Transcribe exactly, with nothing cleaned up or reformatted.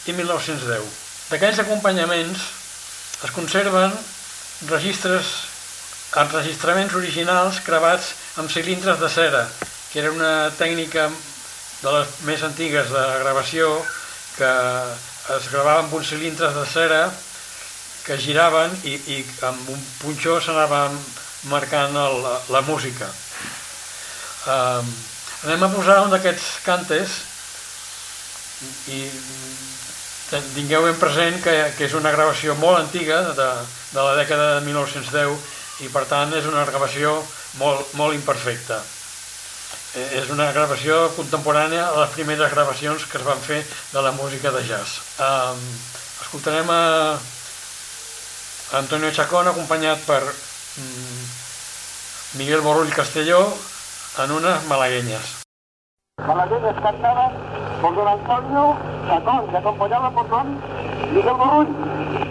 i mil nou-cents deu. D'aquells acompanyaments es conserven registres, enregistraments originals gravats amb cilindres de cera, que era una tècnica de les més antigues de gravació, que es gravaven amb uns cilindres de cera que giraven i, i amb un punxó s'anava marcant el, la música. Um, anem a posar un d'aquests cantes i tingueu ben present que, que és una gravació molt antiga de, de la dècada de mil nou-cents deu i per tant és una gravació molt, molt imperfecta. És una gravació contemporània a les primeres gravacions que es van fer de la música de jazz. Um, escoltarem a Antonio Chacón acompanyat per um, Miguel Borull Castelló en unes malagueñas. Malagueñas cantadas por don Antonio Chacón, que acompañaba por don Miguel Borull.